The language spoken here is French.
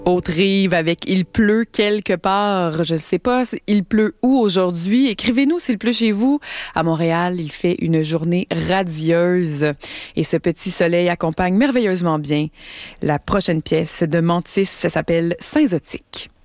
Haute-Rive avec Il pleut quelque part. Je ne sais pas, il pleut où aujourd'hui? Écrivez-nous s'il pleut chez vous. À Montréal, il fait une journée radieuse. Et ce petit soleil accompagne merveilleusement bien la prochaine pièce de Mantis. Ça s'appelle Saint-Zotique.